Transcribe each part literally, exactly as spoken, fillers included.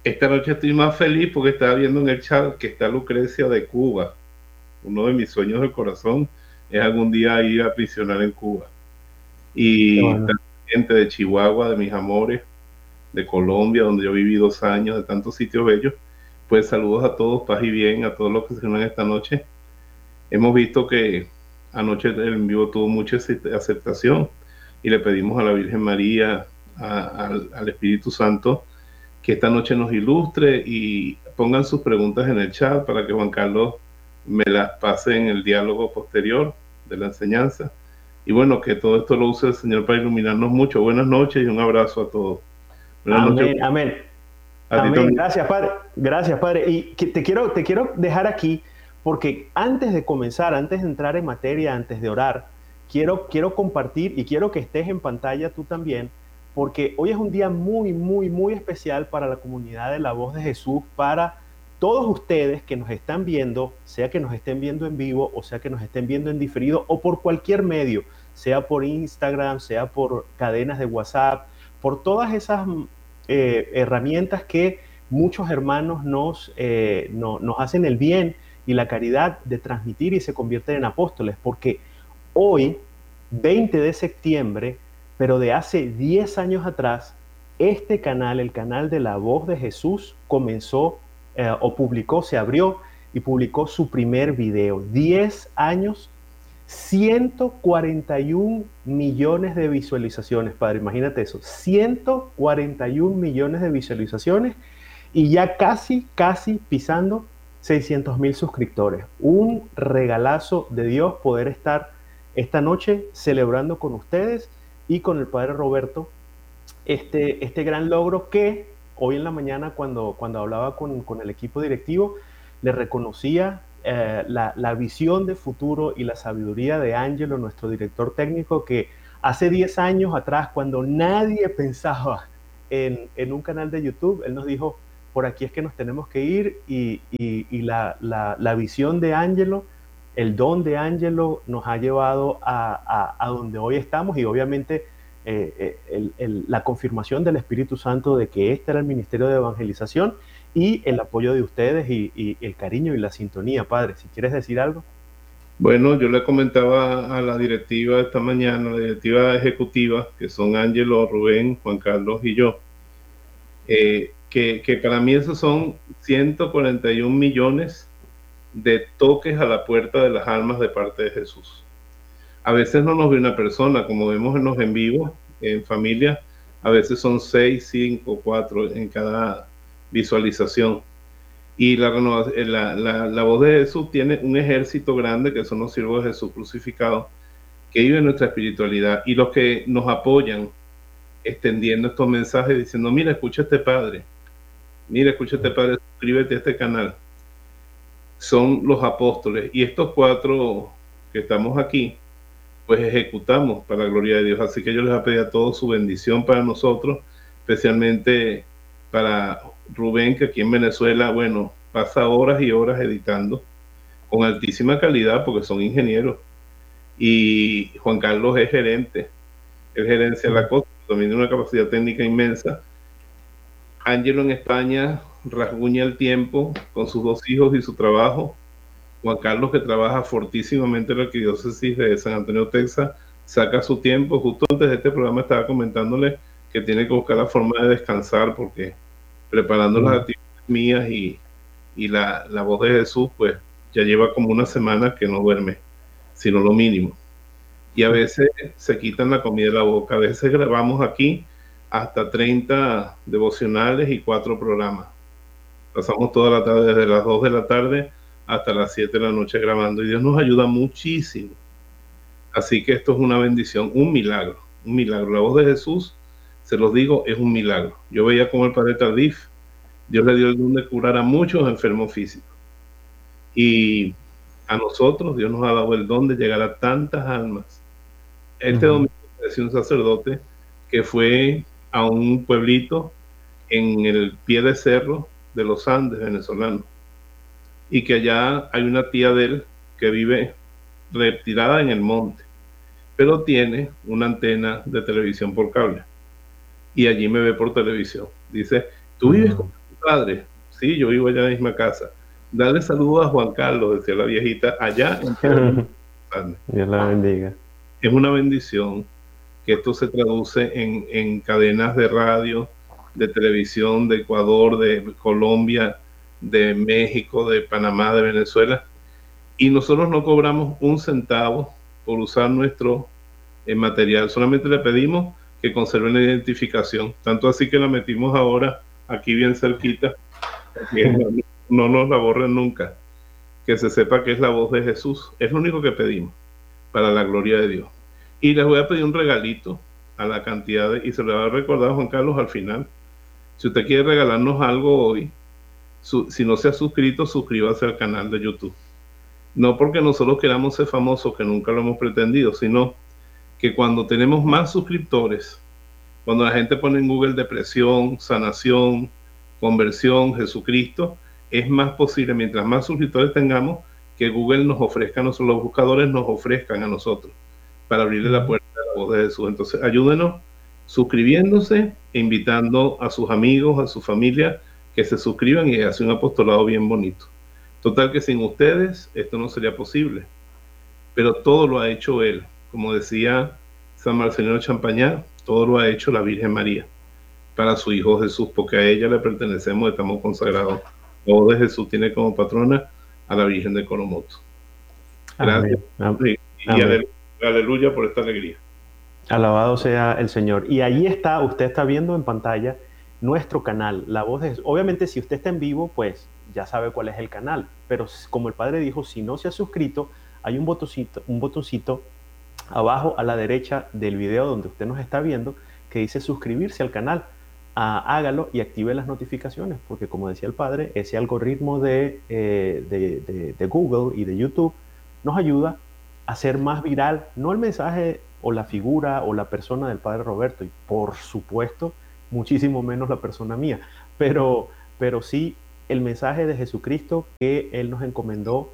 Esta noche estoy más feliz porque estaba viendo en el chat que está Lucrecia de Cuba. Uno de mis sueños del corazón es algún día ir a prisionar en Cuba. Qué Y bueno. tanta gente de Chihuahua, de mis amores, de Colombia, donde yo viví dos años, de tantos sitios bellos. Pues saludos a todos, paz y bien, a todos los que se unan esta noche. Hemos visto que anoche el en vivo tuvo mucha aceptación y le pedimos a la Virgen María, a, al, al Espíritu Santo, que esta noche nos ilustre y pongan sus preguntas en el chat para que Juan Carlos me las pase en el diálogo posterior de la enseñanza. Y bueno, que todo esto lo use el Señor para iluminarnos mucho. Buenas noches y un abrazo a todos. Buenas noches Amén, amén, a ti amén. también. Gracias, Padre. Gracias, Padre. Y que te quiero, te quiero dejar aquí porque antes de comenzar, antes de entrar en materia, antes de orar, quiero, quiero compartir y quiero que estés en pantalla tú también, porque hoy es un día muy, muy, muy especial para la comunidad de La Voz de Jesús, para todos ustedes que nos están viendo, sea que nos estén viendo en vivo o sea que nos estén viendo en diferido o por cualquier medio, sea por Instagram, sea por cadenas de WhatsApp, por todas esas eh, herramientas que muchos hermanos nos, eh, no, nos hacen el bien y la caridad de transmitir y se convierten en apóstoles, porque hoy, veinte de septiembre, pero de hace diez años atrás, este canal, el canal de La Voz de Jesús, comenzó eh, o publicó, se abrió y publicó su primer video. diez años, ciento cuarenta y un millones de visualizaciones, padre, imagínate eso, ciento cuarenta y un millones de visualizaciones y ya casi, casi pisando seiscientos mil suscriptores. Un regalazo de Dios poder estar esta noche celebrando con ustedes y con el padre Roberto este, este gran logro que hoy en la mañana cuando, cuando hablaba con, con el equipo directivo, le reconocía eh, la, la visión de futuro y la sabiduría de Ángelo, nuestro director técnico, que hace diez años atrás, cuando nadie pensaba en, en un canal de YouTube, él nos dijo, por aquí es que nos tenemos que ir y, y, y la, la, la visión de Ángelo, el don de Ángelo nos ha llevado a, a, a donde hoy estamos y obviamente eh, el, el, la confirmación del Espíritu Santo de que este era el ministerio de evangelización y el apoyo de ustedes y, y el cariño y la sintonía, Padre. Si quieres decir algo. Bueno, yo le comentaba a la directiva esta mañana, la directiva ejecutiva, que son Ángelo, Rubén, Juan Carlos y yo, eh, que, que para mí esos son ciento cuarenta y un millones de toques a la puerta de las almas de parte de Jesús. A veces no nos ve una persona, como vemos en los en vivo, en familia, a veces son seis, cinco, cuatro en cada visualización. Y la, la, la, la voz de Jesús tiene un ejército grande que son los siervos de Jesús crucificados, que viven nuestra espiritualidad y los que nos apoyan extendiendo estos mensajes diciendo, mira, escucha a este padre, mira, escucha a este padre, suscríbete a este canal. Son los apóstoles y estos cuatro que estamos aquí, pues ejecutamos para la gloria de Dios. Así que yo les voy a pedir a todos su bendición para nosotros, especialmente para Rubén, que aquí en Venezuela, bueno, pasa horas y horas editando con altísima calidad porque son ingenieros. Y Juan Carlos es gerente, es gerencia de la cosa, también tiene una capacidad técnica inmensa. Ángelo en España rasguña el tiempo con sus dos hijos y su trabajo. Juan Carlos, que trabaja fortísimamente en la arquidiócesis de San Antonio, Texas, saca su tiempo. Justo antes de este programa estaba comentándole que tiene que buscar la forma de descansar porque preparando mm. las actividades mías y, y la, la voz de Jesús, pues ya lleva como una semana que no duerme, sino lo mínimo. Y a veces se quitan la comida de la boca. A veces grabamos aquí hasta treinta devocionales y cuatro programas. Pasamos toda la tarde, desde las dos de la tarde hasta las siete de la noche grabando, y Dios nos ayuda muchísimo. Así que esto es una bendición, un milagro, un milagro. La voz de Jesús, se los digo, es un milagro. Yo veía como el padre Tardif, Dios le dio el don de curar a muchos enfermos físicos. Y a nosotros, Dios nos ha dado el don de llegar a tantas almas. Este uh-huh. domingo decía un sacerdote que fue a un pueblito en el pie de cerro de los Andes venezolanos, y que allá hay una tía de él que vive retirada en el monte, pero tiene una antena de televisión por cable, y allí me ve por televisión. Dice, tú vives con padre. Sí, yo vivo allá en la misma casa. Dale saludos a Juan Carlos, decía la viejita, allá en Perú. Dios la bendiga. Es una bendición que esto se traduce en, en cadenas de radio, de televisión, de Ecuador, de Colombia, de México, de Panamá, de Venezuela, y nosotros no cobramos un centavo por usar nuestro eh, material, solamente le pedimos que conserven la identificación, tanto así que la metimos ahora aquí bien cerquita, que no, no nos la borren nunca, que se sepa que es la voz de Jesús, es lo único que pedimos, para la gloria de Dios. Y les voy a pedir un regalito a la cantidad de, y se lo va a recordar a Juan Carlos al final. Si usted quiere regalarnos algo hoy, su, si no se ha suscrito, suscríbase al canal de YouTube. No porque nosotros queramos ser famosos, que nunca lo hemos pretendido, sino que cuando tenemos más suscriptores, cuando la gente pone en Google depresión, sanación, conversión, Jesucristo, es más posible, mientras más suscriptores tengamos, que Google nos ofrezca, a nosotros, los buscadores nos ofrezcan a nosotros, para abrirle la puerta a la voz de Jesús. Entonces, ayúdenos suscribiéndose e invitando a sus amigos, a su familia, que se suscriban y hace un apostolado bien bonito. Total que sin ustedes esto no sería posible, pero todo lo ha hecho Él. Como decía San Marcelino Champagnat, todo lo ha hecho la Virgen María para su Hijo Jesús, porque a ella le pertenecemos, estamos consagrados. La voz de Jesús tiene como patrona a la Virgen de Coromoto. Gracias. Amén. Y Amén. Aleluya por esta alegría. Alabado sea el Señor. Y ahí está, usted está viendo en pantalla nuestro canal, La Voz de Jesús. Obviamente, si usted está en vivo, pues ya sabe cuál es el canal. Pero como el Padre dijo, si no se ha suscrito, hay un botoncito, un botoncito abajo a la derecha del video donde usted nos está viendo que dice suscribirse al canal. Ah, hágalo y active las notificaciones, porque como decía el Padre, ese algoritmo de, eh, de, de, de Google y de YouTube nos ayuda a hacer más viral, no el mensaje o la figura o la persona del Padre Roberto, y por supuesto, muchísimo menos la persona mía, pero, pero sí el mensaje de Jesucristo que Él nos encomendó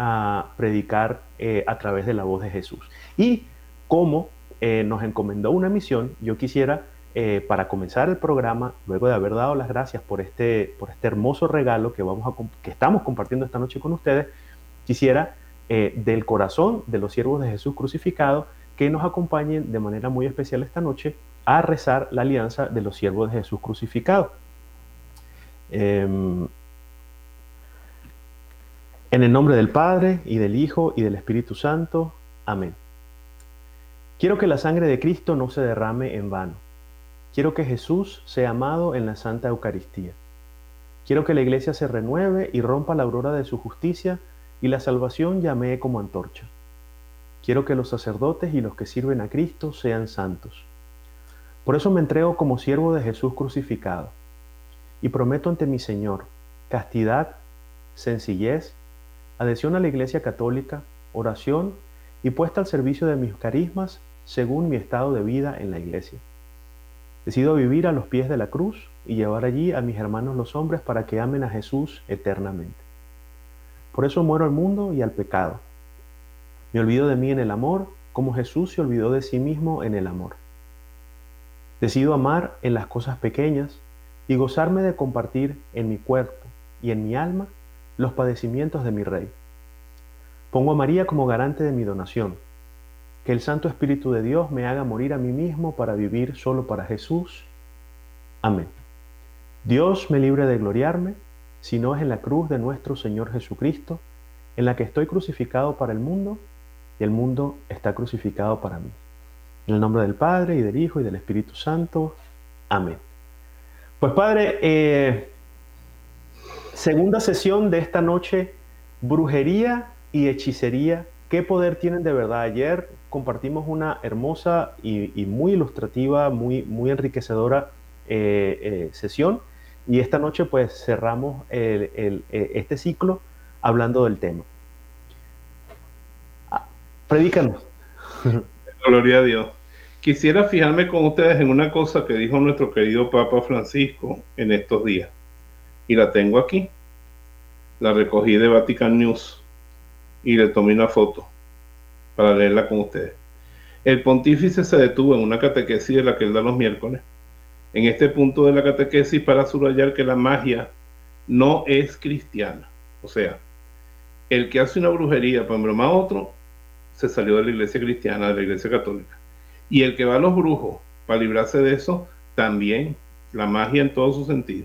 a predicar eh, a través de la voz de Jesús. Y como eh, nos encomendó una misión, yo quisiera, eh, para comenzar el programa, luego de haber dado las gracias por este, por este hermoso regalo que, vamos a, que estamos compartiendo esta noche con ustedes, quisiera eh, del corazón de los siervos de Jesús crucificado que nos acompañen de manera muy especial esta noche a rezar la alianza de los siervos de Jesús crucificado. Eh, en el nombre del Padre, y del Hijo, y del Espíritu Santo. Amén. Quiero que la sangre de Cristo no se derrame en vano. Quiero que Jesús sea amado en la Santa Eucaristía. Quiero que la Iglesia se renueve y rompa la aurora de su justicia y la salvación llamee como antorcha. Quiero que los sacerdotes y los que sirven a Cristo sean santos. Por eso me entrego como siervo de Jesús crucificado y prometo ante mi Señor castidad, sencillez, adhesión a la Iglesia Católica, oración y puesta al servicio de mis carismas según mi estado de vida en la Iglesia. Decido vivir a los pies de la cruz y llevar allí a mis hermanos los hombres para que amen a Jesús eternamente. Por eso muero al mundo y al pecado. Me olvido de mí en el amor, como Jesús se olvidó de sí mismo en el amor. Decido amar en las cosas pequeñas y gozarme de compartir en mi cuerpo y en mi alma los padecimientos de mi Rey. Pongo a María como garante de mi donación. Que el Santo Espíritu de Dios me haga morir a mí mismo para vivir solo para Jesús. Amén. Dios me libre de gloriarme, si no es en la cruz de nuestro Señor Jesucristo, en la que estoy crucificado para el mundo y el mundo está crucificado para mí. En el nombre del Padre, y del Hijo, y del Espíritu Santo. Amén. Pues Padre, eh, segunda sesión de esta noche, brujería y hechicería. ¿Qué poder tienen de verdad? Ayer compartimos una hermosa y, y muy ilustrativa, muy, muy enriquecedora eh, eh, sesión, y esta noche pues cerramos el, el, este ciclo hablando del tema. Ah, predícanos. Gloria a Dios. Quisiera fijarme con ustedes en una cosa que dijo nuestro querido Papa Francisco en estos días, y la tengo aquí. La recogí de Vatican News y le tomé una foto para leerla con ustedes. El pontífice se detuvo en una catequesis de la que él da los miércoles, en este punto de la catequesis, para subrayar que la magia no es cristiana. O sea, el que hace una brujería para embromar a otro, se salió de la iglesia cristiana, de la iglesia católica. Y el que va a los brujos para librarse de eso, también, la magia en todo su sentido,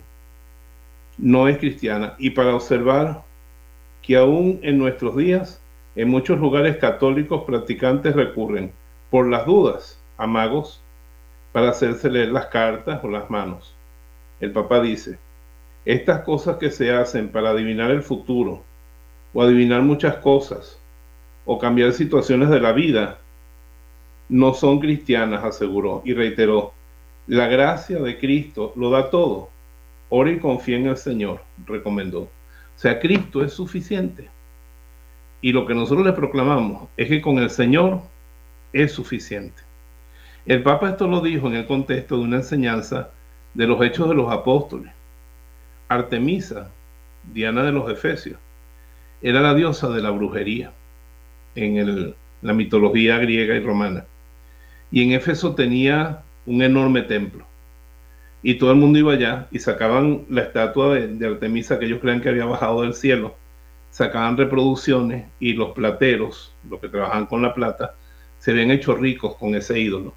no es cristiana. Y para observar que aún en nuestros días, en muchos lugares católicos practicantes recurren, por las dudas, a magos para hacerse leer las cartas o las manos. El Papa dice, estas cosas que se hacen para adivinar el futuro, o adivinar muchas cosas, o cambiar situaciones de la vida, no son cristianas, aseguró, y reiteró, la gracia de Cristo lo da todo. Ora y confía en el Señor, recomendó. O sea, Cristo es suficiente. Y lo que nosotros le proclamamos es que con el Señor es suficiente. El Papa esto lo dijo en el contexto de una enseñanza de los Hechos de los Apóstoles. Artemisa, Diana de los Efesios, era la diosa de la brujería en el, la mitología griega y romana. Y en Éfeso tenía un enorme templo. Y todo el mundo iba allá y sacaban la estatua de, de Artemisa que ellos creían que había bajado del cielo. Sacaban reproducciones y los plateros, los que trabajaban con la plata, se habían hecho ricos con ese ídolo.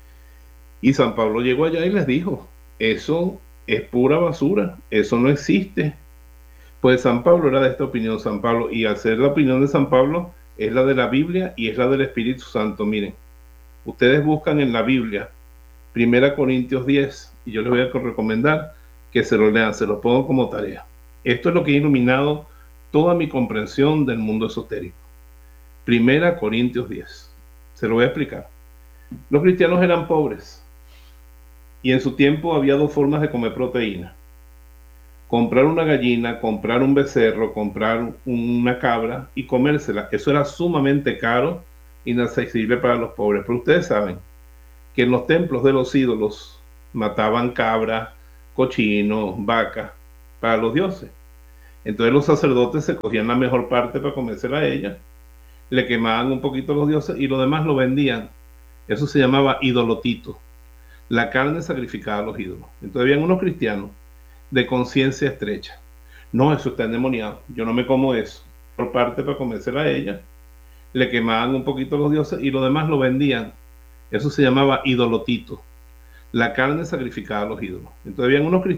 Y San Pablo llegó allá y les dijo, eso es pura basura, eso no existe. Pues San Pablo era de esta opinión, San Pablo, y al ser la opinión de San Pablo, es la de la Biblia y es la del Espíritu Santo. Miren, ustedes buscan en la Biblia, Primera Corintios diez, y yo les voy a recomendar que se lo lean, se lo pongo como tarea. Esto es lo que ha iluminado toda mi comprensión del mundo esotérico. Primera Corintios diez, se lo voy a explicar. Los cristianos eran pobres, y en su tiempo había dos formas de comer proteína. Comprar una gallina, comprar un becerro, comprar una cabra y comérsela. Eso era sumamente caro, inaccesible para los pobres. Pero ustedes saben que en los templos de los ídolos mataban cabras, cochinos, vacas para los dioses. Entonces los sacerdotes se cogían la mejor parte para comérsela a ella, le quemaban un poquito a los dioses y lo demás lo vendían. Eso se llamaba idolotito, la carne sacrificada a los ídolos. Entonces habían unos cristianos de conciencia estrecha. No, eso está endemoniado, yo no me como eso. Por parte para comérsela a ella, le quemaban un poquito a los dioses y lo demás lo vendían. Eso se llamaba idolotito, la carne sacrificada a los ídolos. Entonces habían unos cristianos